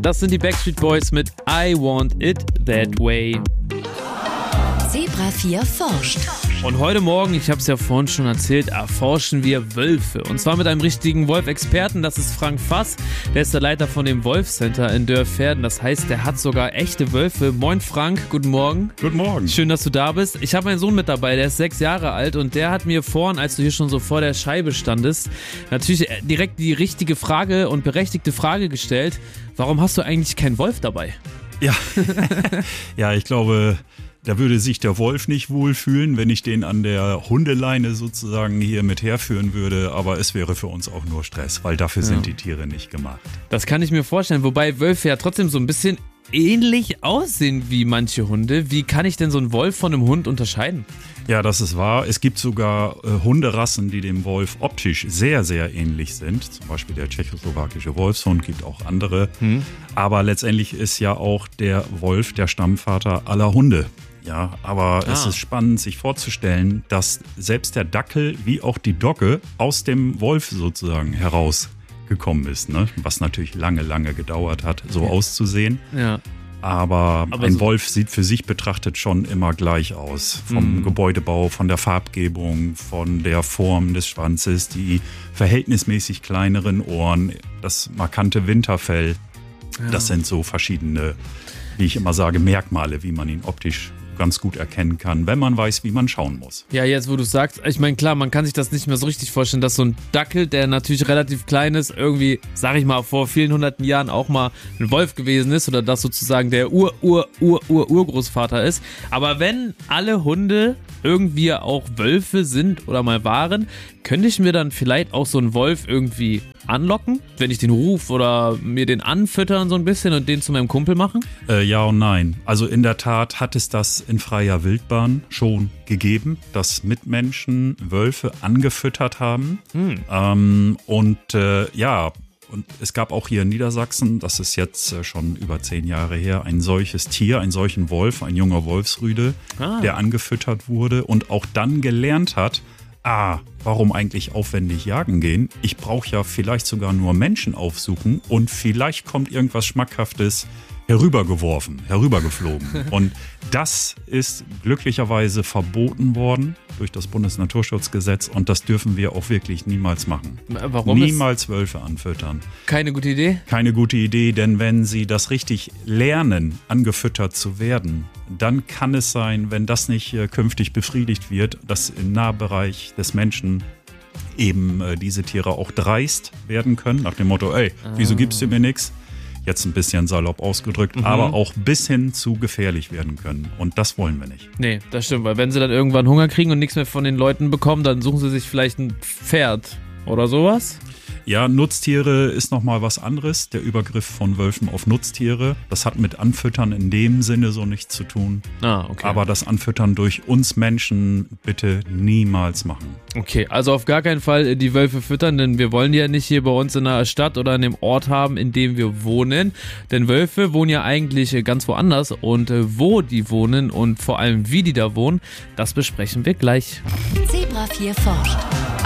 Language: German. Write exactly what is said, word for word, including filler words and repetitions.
Das sind die Backstreet Boys mit I Want It That Way. Zebra vier forscht. Und heute Morgen, ich habe es ja vorhin schon erzählt, erforschen wir Wölfe. Und zwar mit einem richtigen Wolf-Experten, das ist Frank Fass. Der ist der Leiter von dem Wolf-Center in Dörverden. Das heißt, der hat sogar echte Wölfe. Moin Frank, guten Morgen. Guten Morgen. Schön, dass du da bist. Ich habe meinen Sohn mit dabei, der ist sechs Jahre alt und der hat mir vorhin, als du hier schon so vor der Scheibe standest, natürlich direkt die richtige Frage und berechtigte Frage gestellt. Warum hast du eigentlich keinen Wolf dabei? Ja, ja, ich glaube, da würde sich der Wolf nicht wohlfühlen, wenn ich den an der Hundeleine sozusagen hier mit herführen würde. Aber es wäre für uns auch nur Stress, weil dafür Ja. sind die Tiere nicht gemacht. Das kann ich mir vorstellen, wobei Wölfe ja trotzdem so ein bisschen ähnlich aussehen wie manche Hunde. Wie kann ich denn so einen Wolf von einem Hund unterscheiden? Ja, das ist wahr. Es gibt sogar äh, Hunderassen, die dem Wolf optisch sehr, sehr ähnlich sind. Zum Beispiel der tschechoslowakische Wolfshund, gibt auch andere. Hm. Aber letztendlich ist ja auch der Wolf der Stammvater aller Hunde. Ja, aber Ah. es ist spannend, sich vorzustellen, dass selbst der Dackel wie auch die Dogge aus dem Wolf sozusagen herausgekommen ist. Ne? Was natürlich lange, lange gedauert hat, so Ja. auszusehen. Ja. Aber, Aber ein so- Wolf sieht für sich betrachtet schon immer gleich aus. Vom Mhm. Gebäudebau, von der Farbgebung, von der Form des Schwanzes, die verhältnismäßig kleineren Ohren, das markante Winterfell. Ja. Das sind so verschiedene, wie ich immer sage, Merkmale, wie man ihn optisch ganz gut erkennen kann, wenn man weiß, wie man schauen muss. Ja, jetzt wo du sagst, ich meine, klar, man kann sich das nicht mehr so richtig vorstellen, dass so ein Dackel, der natürlich relativ klein ist, irgendwie, sag ich mal, vor vielen hunderten Jahren auch mal ein Wolf gewesen ist oder dass sozusagen der Ur-Ur-Ur-Ur-Urgroßvater ist. Aber wenn alle Hunde irgendwie auch Wölfe sind oder mal waren, könnte ich mir dann vielleicht auch so einen Wolf irgendwie anlocken, wenn ich den rufe oder mir den anfüttern so ein bisschen und den zu meinem Kumpel machen? Äh, ja und nein. Also in der Tat hat es das in freier Wildbahn schon gegeben, dass Mitmenschen Wölfe angefüttert haben. Hm. Ähm, und äh, ja, und es gab auch hier in Niedersachsen, das ist jetzt äh, schon über zehn Jahre her, ein solches Tier, einen solchen Wolf, ein junger Wolfsrüde, Ah. der angefüttert wurde und auch dann gelernt hat, ah, warum eigentlich aufwendig jagen gehen? Ich brauche ja vielleicht sogar nur Menschen aufsuchen und vielleicht kommt irgendwas Schmackhaftes herübergeworfen, herübergeflogen. Und das ist glücklicherweise verboten worden durch das Bundesnaturschutzgesetz und das dürfen wir auch wirklich niemals machen. Warum Niemals Wölfe anfüttern. ist keine gute Idee? Keine gute Idee, denn wenn sie das richtig lernen, angefüttert zu werden, dann kann es sein, wenn das nicht äh, künftig befriedigt wird, dass im Nahbereich des Menschen eben äh, diese Tiere auch dreist werden können, nach dem Motto, ey, wieso gibst du mir nichts? Jetzt ein bisschen salopp ausgedrückt, Mhm. aber auch bis hin zu gefährlich werden können. Und das wollen wir nicht. Nee, das stimmt, weil wenn sie dann irgendwann Hunger kriegen und nichts mehr von den Leuten bekommen, dann suchen sie sich vielleicht ein Pferd oder sowas. Ja, Nutztiere ist nochmal was anderes. Der Übergriff von Wölfen auf Nutztiere, das hat mit Anfüttern in dem Sinne so nichts zu tun. Ah, okay. Aber das Anfüttern durch uns Menschen bitte niemals machen. Okay, also auf gar keinen Fall die Wölfe füttern, denn wir wollen die ja nicht hier bei uns in der Stadt oder in dem Ort haben, in dem wir wohnen. Denn Wölfe wohnen ja eigentlich ganz woanders und äh, wo die wohnen und vor allem wie die da wohnen, das besprechen wir gleich. Zebra vier forscht.